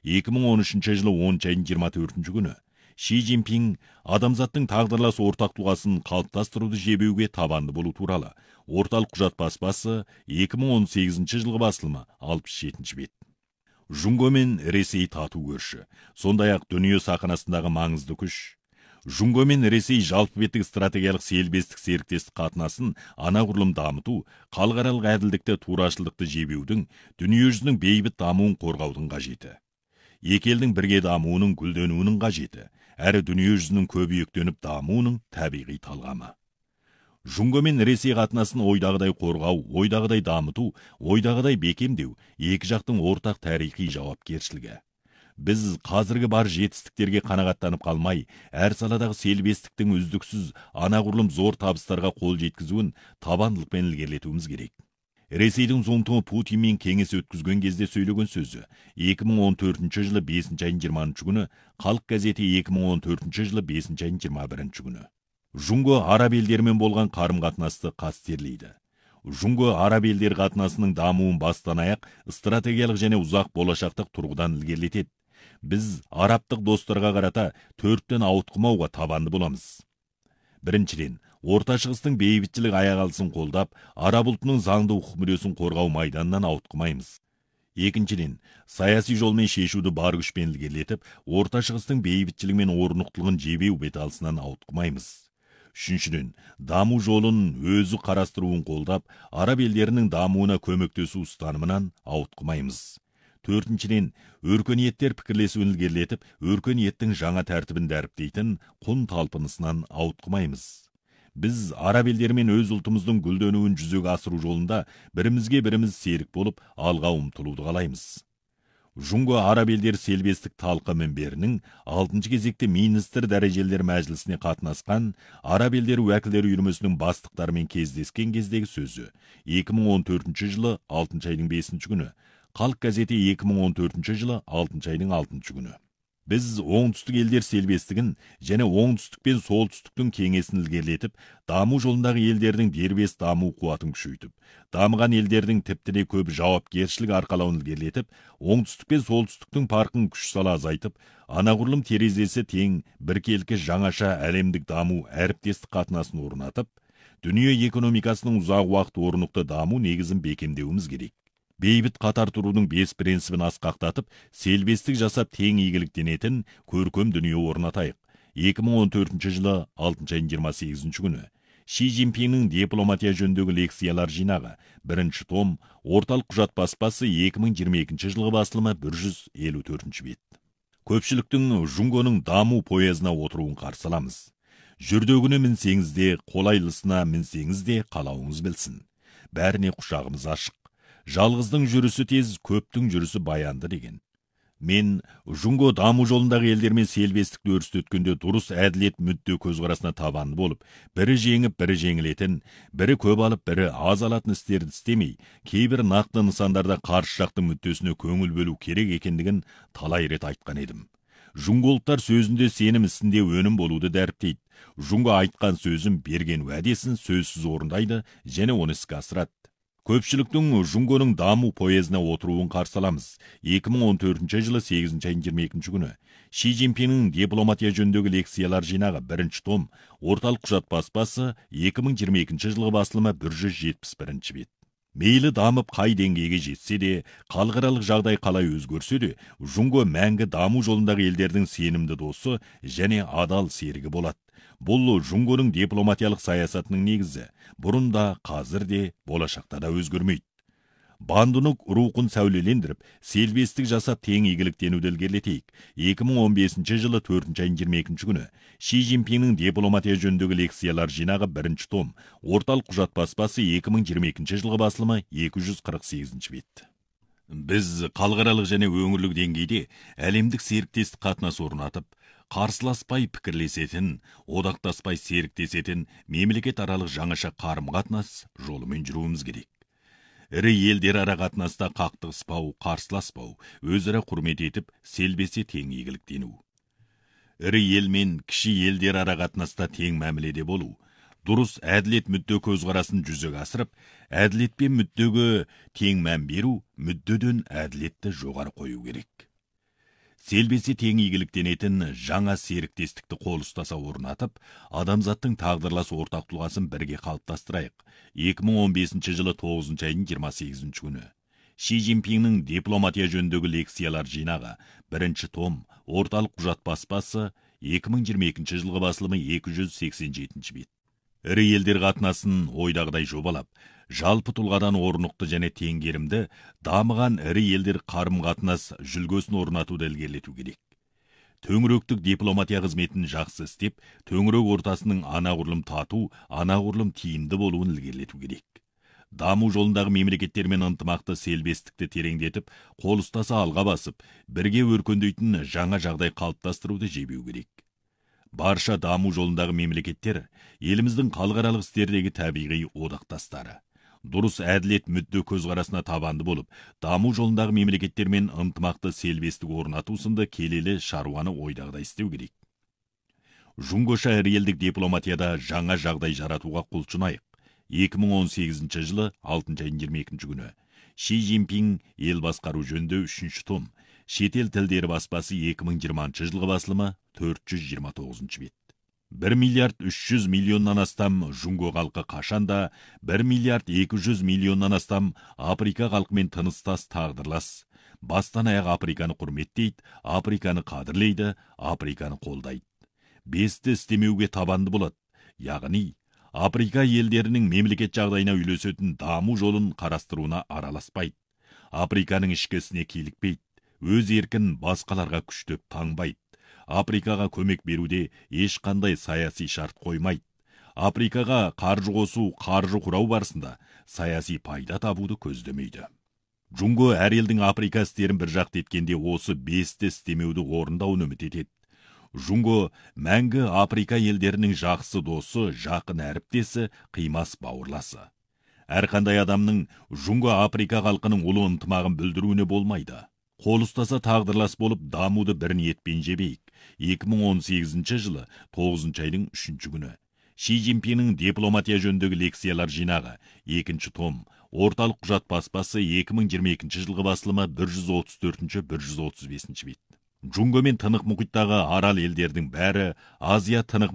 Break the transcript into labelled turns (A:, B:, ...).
A: 2013 жылы 10 айдың 24 күні Ши Цзиньпин адамзаттың тағдырлас ортақ тұлғасын қалыптастыруды жебеуге табанды болу туралы орталық құжат баспасы 2018 жылғы басылымы 67 бет. Жұңго мен Ресей тату көрші, сондай-ақ дүние сахнасындағы маңызды күш. Жұңго мен Ресей жалпы беттік стратегиялық селбестік серіктестік қатынасын анағұрлым дамыту, халықаралық әділдікті, турашылдықты жебеудің, дүниежүзінің бейбіт дамуын қорғаудың қажеті. Екі елдің бірге дамуының, гүлденуінің қажеті, әрі дүниежүзінің көбейектеніп дамуының табиғи талғамы. Жұңго мен Ресей қатынасын ойдағыдай қорғау, ойдағыдай дамыту, ойдағыдай бекемдеу, екі жақтың ортақ тарихи жауапкершілігі. Біз қазіргі бар жетістіктерге қанағаттанып қалмай, әр саладағы селбестіктің үздіксіз, анағұрлым зор табыстарға қол жеткізуін табандылықпен ілгерілетуіміз керек. Ресейдің зонтуы Путинмен кеңес өткізген кезде сөйлеген сөзі 2014 жылы 5 айдың 20 күні, Халық газеті 2014 жылы 5 айдың 21 күні. Жұңго араб елдерімен болған қарым-қатынасты қастерлейді. Жұңго араб елдер қатынасының дамуын бастан аяқ стратегиялық және ұзақ болашақтық тұрғыдан ілгерілетеді. Біз арабтық достарға қарата төрттен ауытқымауға табанды боламыз. Біріншіден, Орта Шығыстың бейбітшілік аяқ алысын қолдап, араб ұлтының заңды құқық мүддесін қорғау майданынан ауытқымаймыз. Екіншіден, саяси жолмен шешуді бар күшпен ілгерілетіп, Орта Шығыстың бейбітшілігі мен орнықтылығын жебеу беталысынан ауытқымаймыз. Үшіншіден, даму жолын өзі қарастыруын қолдап, араб елдерінің дамуына көмектесу ұстанымынан ауытқымаймыз. Төртіншіден, өркениеттер пікірлесуін ілгерілетіп, өркениеттің жаңа тәртібін дәріптейтін құн талпынысынан ауытқымаймыз. Біз араб елдерімен өз ұлтымыздың гүлденуін жүзеге асыру жолында бірімізге біріміз серік болып, алға ұмтылуды қалаймыз. Жұңго араб елдері селбестік талқы мінберінің 6 кезекте министр дәрежелер мәжілісіне қатынасқан араб елдері уәкілдері үйірмесінің бастықтарымен кездескен кездегі сөзі 2014 жылы 6 айдың 5 күні, Халық газеті 2014 жылы 6 айдың 6 күні. Біз оңтүстік елдер селбестігін және оңтүстік пен солтүстіктің кеңесін ілгерілетіп, даму жолындағы елдердің дербес даму қуатын күшейтіп, дамыған елдердің тіпті де көп жауапкершілік арқалауын ілгерілетіп, оңтүстік пен солтүстіктің парқын күш сала азайтып, анағұрлым терезесі тең біркелкі жаңаша әлемдік даму әріптестік қатынасын орнатып, дүние экономикасының ұзақ уақыт орнықты даму негізін бекемдеуіміз керек. Бейбіт қатар тұрудың 5 принципін асқақтатып, селбестік жасап тең игіліктенетін көркем дүние орнатайық. 2014 жылы 6 айдың 28 күні. Ши Цзиньпиннің дипломатия жөніндегі лекциялар жинағы 1 том, орталық құжат баспасы 2022 жылғы басылымы 154 бет. Көпшіліктің Жұңгоның даму поезына отыруын қарсы аламыз. Жүрдегіне мінсеңіз де, қолайлысына мінсеңіз де қалауыңыз білсін. Бәріне құшағымыз ашық. Жалғыздың жүрісі тез, көптің жүрісі баянды деген. Мен Жұңго даму жолындағы елдермен селбестікті өрістеткенде дұрыс әділет мүдде көзқарасына табанды болып, бірі жеңіп, бірі жеңілетін, бірі көп алып, бірі аз алатын істерді істемей, кейбір нақты нысандарда қарсы жақтың мүддесіне көңіл бөлу керек екендігін талай рет айтқан едім. Жұңголықтар сөзінде сенім, ісінде өнім болуды дәріптейді. Жұңго айтқан сөзін, берген уәдесін сөзсіз орындайды және оны іске асырады. Көпшіліктің Жұңгоның даму поезіне отыруын қарсы аламыз. 2014 жылы 8 айдың 22 күні. Ши Цзиньпиннің дипломатия жөніндегі лекциялар жинағы 1 том, орталық құжат баспасы 2022 жылғы басылымы 171 бет. Мейлі дамып қай деңгейге жетсе де, халықаралық жағдай қалай өзгерсе де, Жұңго мәңгі даму жолындағы елдердің сенімді досы және адал серігі болады. Бұл Жұңгоның дипломатиялық саясатының негізі, бұрында, қазір де, болашақта да өзгермейді. Бандунук рухын сәулелендіріп, селбестік жасап тең игіліктенуді ілгерілетейік. 2015 жылы 4 айдың 22 күні Ши Цзиньпиннің дипломатия жөніндегі лекциялар жинағы 1 том, орталық құжат баспасы 2022 жылғы басылымы 248 бет. Біз халықаралық және өңірлік деңгейде әлемдік серіктестік қатынас орнатып, қарсыласпай пікірлесетін, одақтаспай серіктесетін мемлекет аралық жаңаша қарым-қатынас жолымен жүруіміз керек. Ірі елдер ара қатынаста қақтығыспау, қарсыласпау, өзара құрмет етіп, селбесе тең игіліктену. Ірі ел мен кіші елдер ара қатынаста тең мәміледе болу, дұрыс әділет мүдде көзқарасын жүзеге асырып, әділет пен мүддеге тең мән беру, мүддеден әділетті жоғары қою керек. селбесе тең игіліктенетін жаңа серіктестікті қол ұстаса орнатып, адамзаттың тағдырлас ортақ тұлғасын бірге қалыптастырайық. 2015 жылы 9 айдың 28 күні. Ши Цзиньпиннің дипломатия жөніндегі лекциялар жинағы, бірінші том, орталық құжат баспасы, 2022 жылғы басылымы 287 бет. Ірі елдер қатынасын ойдағыдай жобалап, жалпы тұлғадан орнықты және теңгерімді дамыған ірі елдер қарым қатынас жүлгесін орнатуды ілгерілету керек. Төңіректік дипломатия қызметін жақсы істеп, төңірек ортасының анағұрлым тату, анағұрлым тиімді болуын ілгерілету керек. Даму жолындағы мемлекеттермен ынтымақты селбестікті тереңдетіп, қол ұстаса алға басып, бірге өркендейтін жаңа жағдай қалыптастыруды жебеу керек. Барша даму жолындағы мемлекеттер еліміздің халықаралық істердегі табиғи одақтастары. Дұрыс әділет мүдде көзқарасына табанды болып, даму жолындағы мемлекеттермен ынтымақты селбестік орнату сынды келелі шаруаны ойдағыдай істеу керек. Жұңгоша ірі елдік дипломатияда жаңа жағдай жаратуға құлшынайық. 2018 жылы 6 айдың 22 күні. Ши Цзиньпин ел басқару жөнінде 3 том. Шетел тілдері баспасы 2020 жылғы басылымы 429 бет. 1 миллиард 300 миллионнан астам жұңго халқы қашанда 1 миллиард 200 миллионнан астам Африка халқымен тыныстас тағдырлас. Бастан аяқ Африканы құрметтейді, Африканы қадірлейді, Африканы қолдайды. Бесті істемеуге табанды болады, яғни Африка елдерінің мемлекет жағдайына үйлесетін даму жолын қарастыруына араласпайды. Африканың ішкі ісіне килікпейді, өз еркін басқаларға күштеп таңбайды. Африкаға көмек беруде ешқандай саяси шарт қоймайды. Африкаға қаржы қосу, қаржы құрау барысында саяси пайда табуды көздемейді. Жұңго әр елдің Африка істерін бір жақты еткенде осы бесті істемеуді орындауын үміт етеді. Жұңго мәңгі Африка елдерінің жақсы досы, жақын әріптесі, қимас бауырласы. Әрқандай адамның жұңго Африка халқының ұлы ынтымағын бүлдіруіне болмайды. Қол ұстаса тағдырлас болып дамуды бір ниетпен жебейік. 2018 жылы 9 айдың 3 күні. Ши Цзиньпиннің дипломатия жөніндегі лекциялар жинағы, 2 том, орталық құжат баспасы 2022 жылғы басылымы 134-135 бет. Жұңго мен Тынық мұхиттағы арал елдердің бәрі Азия Тынық